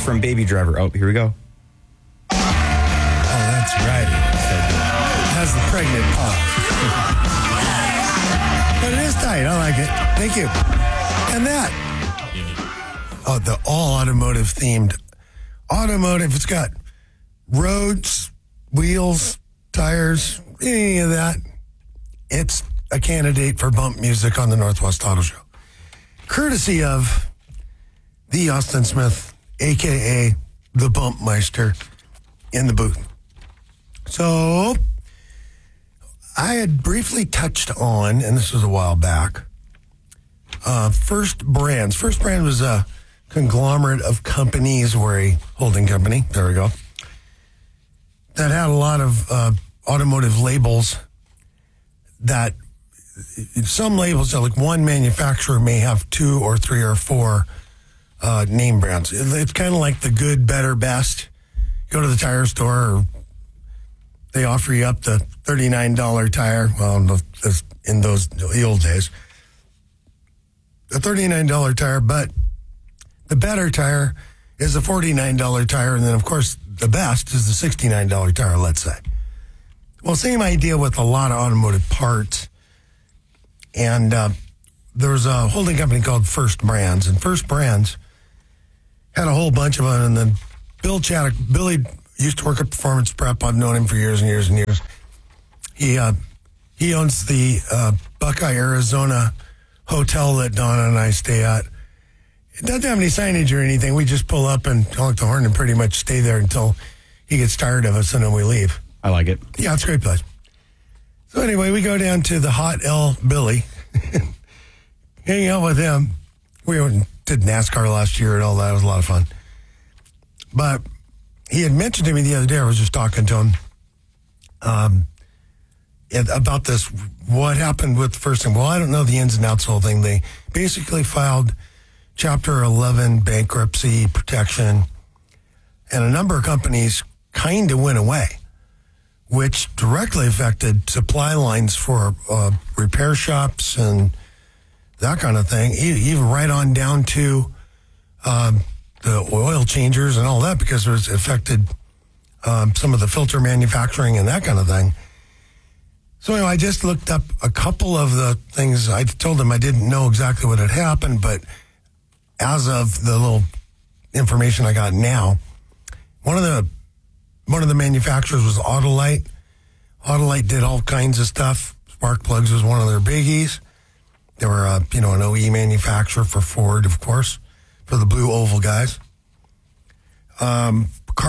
from Baby Driver. Oh, here we go. Oh, that's right. It has the pregnant pause. But it is tight. I like it. Thank you. And that. Oh, the all automotive themed. Automotive. It's got roads, wheels, tires, any of that. It's a candidate for bump music on the Northwest Auto Show. Courtesy of the Austin Smith, a.k.a. the Bump Meister, in the booth. So, I had briefly touched on, and this was a while back, First Brands. First Brand was a conglomerate of companies, or a holding company, there we go, that had a lot of automotive labels that some labels, like one manufacturer may have 2 or 3 or 4 name brands. It's kind of like the good, better, best. Go to the tire store, or they offer you up the $39 tire. Well, in the old days, the $39 tire, but the better tire is a $49 tire, and then, of course, the best is the $69 tire, let's say. Well, same idea with a lot of automotive parts. And there's a holding company called First Brands. And First Brands had a whole bunch of them. And then Bill Chaddock, Billy used to work at Performance Prep. I've known him for years and years and years. He owns the Buckeye, Arizona hotel that Donna and I stay at. It doesn't have any signage or anything. We just pull up and honk the horn and pretty much stay there until he gets tired of us, and then we leave. I like it. Yeah, it's a great place. So anyway, we go down to the Hot L Billy, hang out with him. We did NASCAR last year and all that. It was a lot of fun. But he had mentioned to me the other day, I was just talking to him about this, what happened with the first thing. Well, I don't know the ins and outs of the whole thing. They basically filed Chapter 11 bankruptcy protection, and a number of companies kind of went away, which directly affected supply lines for repair shops and that kind of thing, even right on down to the oil changers and all that, because it affected some of the filter manufacturing and that kind of thing. So anyway, I just looked up a couple of the things. I told them I didn't know exactly what had happened, but as of the little information I got now, one of the manufacturers was Autolite. Autolite did all kinds of stuff. Spark plugs was one of their biggies. They were, an OE manufacturer for Ford, of course, for the blue oval guys. Cardone,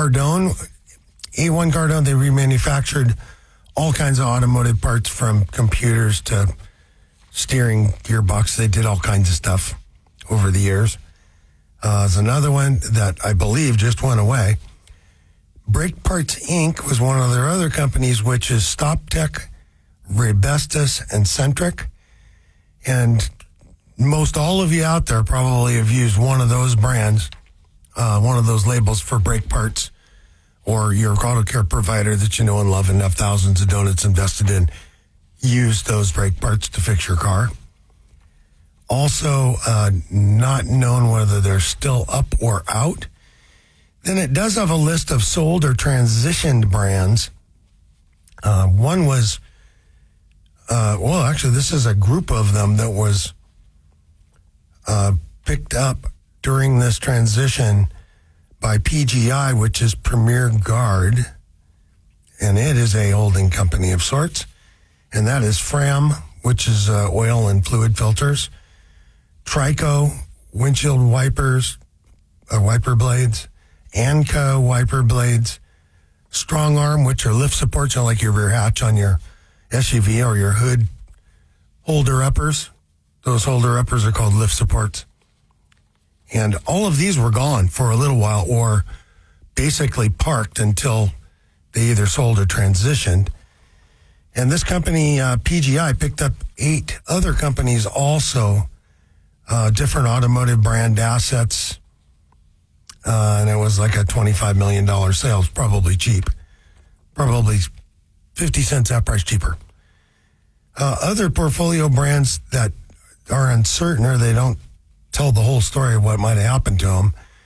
A1 Cardone, they remanufactured all kinds of automotive parts, from computers to steering gearbox. They did all kinds of stuff over the years. There's another one that I believe just went away. Brake Parts Inc. was one of their other companies, which is StopTech, Rebestus, and Centric. And most all of you out there probably have used one of those brands, one of those labels for brake parts, or your auto care provider that you know and love and have thousands of donuts invested in, use those brake parts to fix your car. Also, not known whether they're still up or out. Then it does have a list of sold or transitioned brands. One was, actually, this is a group of them that was picked up during this transition by PGI, which is Premier Guard, and it is a holding company of sorts. And that is Fram, which is oil and fluid filters, Trico, windshield wipers, wiper blades, Anca wiper blades, Strong Arm, which are lift supports, like your rear hatch on your SUV or your hood holder uppers. Those holder uppers are called lift supports. And all of these were gone for a little while, or basically parked until they either sold or transitioned. And this company, PGI, picked up 8 other companies also, different automotive brand assets. And it was like a $25 million sales, probably cheap. Probably 50 cents that price cheaper. Other portfolio brands that are uncertain, or they don't tell the whole story of what might have happened to them,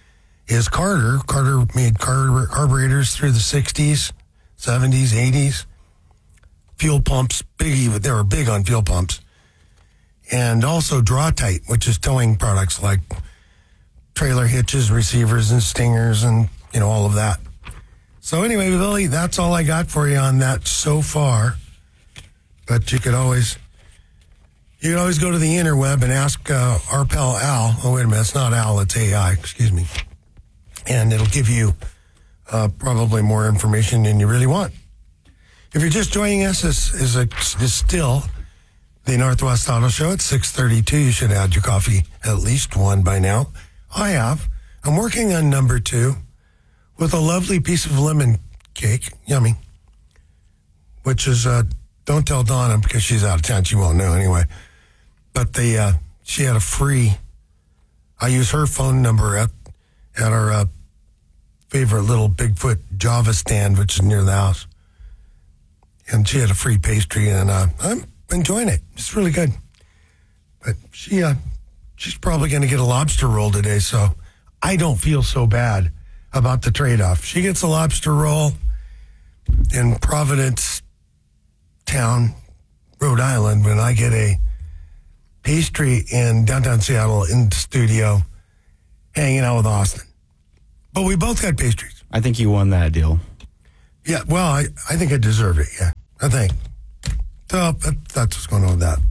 is Carter. Carter made carburetors through the 60s, 70s, 80s. Fuel pumps, they were big on fuel pumps. And also Draw-Tite, which is towing products like trailer hitches, receivers, and stingers, and, all of that. So anyway, Billy, that's all I got for you on that so far. But you could always go to the interweb and ask our pal Al. Oh, wait a minute, it's not Al, it's AI, excuse me. And it'll give you probably more information than you really want. If you're just joining us, this is still the Northwest Auto Show at 6:32. You should have had your coffee, at least one by now. I have. I'm working on number 2 with a lovely piece of lemon cake. Yummy. Which is, don't tell Donna because she's out of town. She won't know anyway. But she had a free, I use her phone number at our favorite little Bigfoot Java stand, which is near the house. And she had a free pastry, and I'm enjoying it. It's really good. But she's probably going to get a lobster roll today, so I don't feel so bad about the trade-off. She gets a lobster roll in Providence Town, Rhode Island, when I get a pastry in downtown Seattle in the studio hanging out with Austin. But we both got pastries. I think you won that deal. Yeah, well, I think I deserved it, yeah. I think. So that's what's going on with that.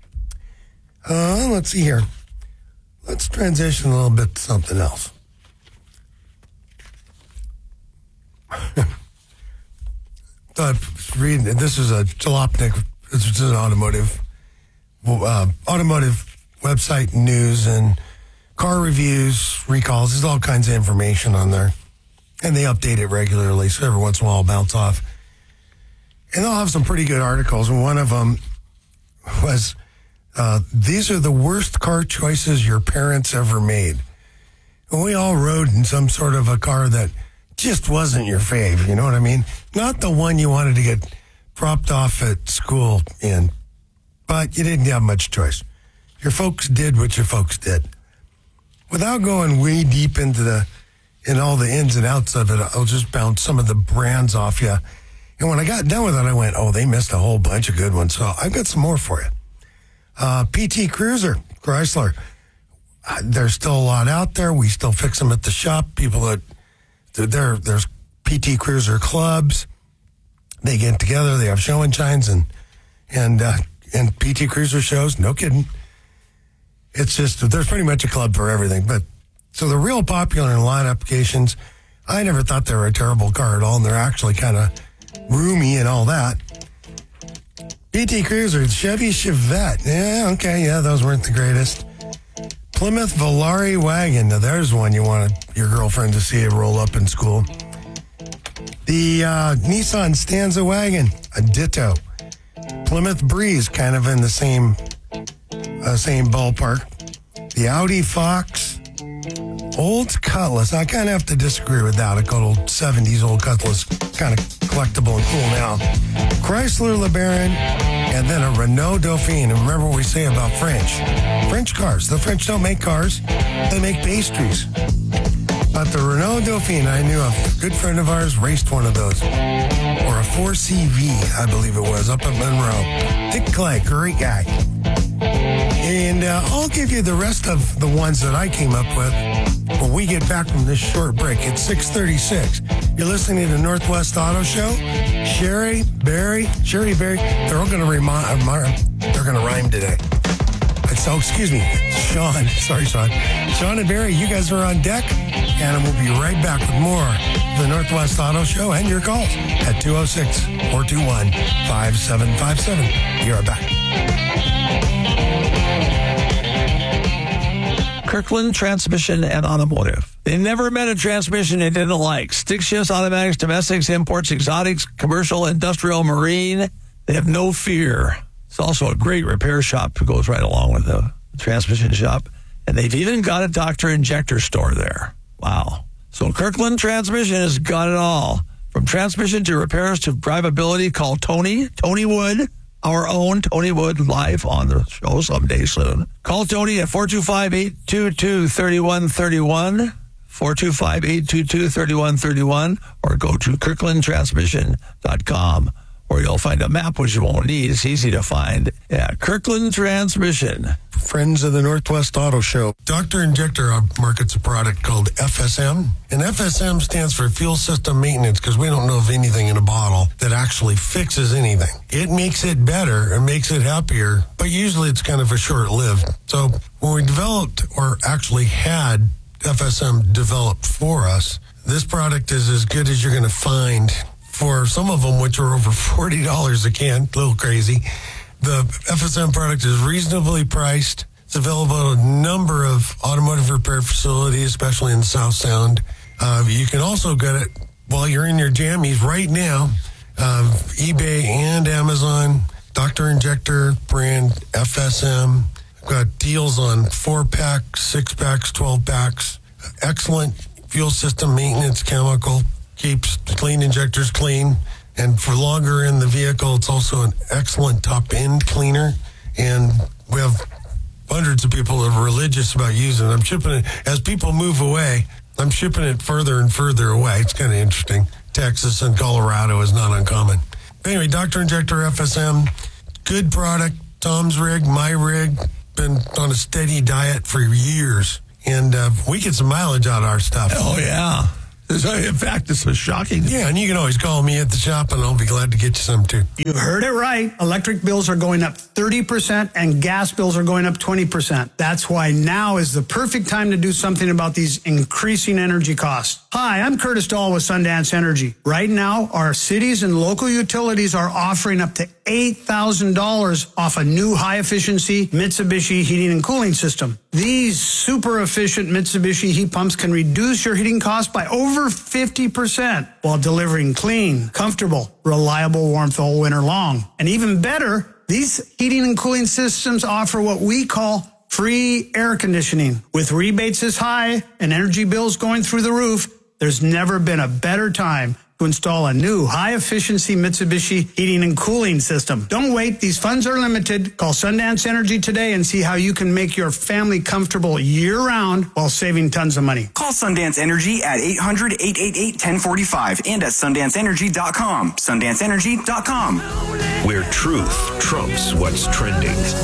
Let's see here. Let's transition a little bit to something else. So I was reading, this is a Jalopnik, this is an automotive website, news, and car reviews, recalls. There's all kinds of information on there. And they update it regularly, so every once in a while I'll bounce off. And they'll have some pretty good articles, and one of them was, these are the worst car choices your parents ever made. And we all rode in some sort of a car that just wasn't your fave, you know what I mean? Not the one you wanted to get dropped off at school in, but you didn't have much choice. Your folks did what your folks did. Without going way deep into all the ins and outs of it, I'll just bounce some of the brands off you. And when I got done with it, I went, oh, they missed a whole bunch of good ones. So I've got some more for you. PT Cruiser, Chrysler. There's still a lot out there. We still fix them at the shop. There's PT Cruiser clubs. They get together. They have show and shines and PT Cruiser shows. No kidding. It's just, there's pretty much a club for everything. But so they're real popular in a lot of applications. I never thought they were a terrible car at all, and they're actually kind of roomy and all that. PT Cruiser, Chevy Chevette. Yeah, okay, yeah, those weren't the greatest. Plymouth Volare wagon. Now, there's one you want your girlfriend to see it roll up in school. The Nissan Stanza wagon, a ditto. Plymouth Breeze, kind of in the same ballpark. The Audi Fox. Old Cutlass. I kind of have to disagree with that. A good old 70s old Cutlass. Kind of collectible and cool now. Chrysler LeBaron. And then a Renault Dauphine. And remember what we say about French cars. The French don't make cars. They make pastries. But the Renault Dauphine, I knew a good friend of ours raced one of those. Or a 4CV, I believe it was, up at Monroe. Dick Clay, great guy. And I'll give you the rest of the ones that I came up with when we get back from this short break. It's 6:36. You're listening to Northwest Auto Show. Sherry Berry, they're all going to rhyme today. So, excuse me, Sean. Sorry, Sean. Sean and Barry, you guys are on deck, and we'll be right back with more of the Northwest Auto Show and your calls at 206-421-5757. You're back. Kirkland Transmission and Automotive. They never met a transmission they didn't like. Stick shifts, automatics, domestics, imports, exotics, commercial, industrial, marine. They have no fear. It's also a great repair shop that goes right along with the transmission shop. And they've even got a Dr. Injector store there. Wow. So Kirkland Transmission has got it all. From transmission to repairs to drivability, call Tony Wood, our own Tony Wood, live on the show someday soon. Call Tony at 425-822-3131. 425-822-3131, or go to kirklandtransmission.com, where you'll find a map, which you won't need. It's easy to find. Yeah, Kirkland Transmission. Friends of the Northwest Auto Show. Dr. Injector markets a product called FSM. And FSM stands for Fuel System Maintenance, because we don't know of anything in a bottle that actually fixes anything. It makes it better and makes it happier, but usually it's kind of a short-lived. So when we developed, or actually had FSM developed for us, this product is as good as you're going to find. For some of them, which are over $40 a can, a little crazy. The FSM product is reasonably priced. It's available at a number of automotive repair facilities, especially in the South Sound. You can also get it while you're in your jammies right now. eBay and Amazon, Dr. Injector brand FSM. We've got deals on 4-packs, 6-packs, 12-packs. Excellent fuel system maintenance chemical. Keeps clean injectors clean. And for longer in the vehicle, it's also an excellent top-end cleaner. And we have hundreds of people that are religious about using it. I'm shipping it. As people move away, I'm shipping it further and further away. It's kind of interesting. Texas and Colorado is not uncommon. Anyway, Dr. Injector FSM, good product. Tom's rig, my rig, been on a steady diet for years. And we get some mileage out of our stuff. Oh, yeah. In fact, this was shocking. Yeah, and you can always call me at the shop, and I'll be glad to get you some, too. You heard it right. Electric bills are going up 30%, and gas bills are going up 20%. That's why now is the perfect time to do something about these increasing energy costs. Hi, I'm Curtis Dahl with Sundance Energy. Right now, our cities and local utilities are offering up to $8,000 off a new high-efficiency Mitsubishi heating and cooling system. These super efficient Mitsubishi heat pumps can reduce your heating costs by over 50% while delivering clean, comfortable, reliable warmth all winter long. And even better, these heating and cooling systems offer what we call free air conditioning. With rebates as high and energy bills going through the roof, there's never been a better time to install a new high-efficiency Mitsubishi heating and cooling system. Don't wait. These funds are limited. Call Sundance Energy today and see how you can make your family comfortable year-round while saving tons of money. Call Sundance Energy at 800-888-1045 and at SundanceEnergy.com. SundanceEnergy.com. Where truth trumps what's trending.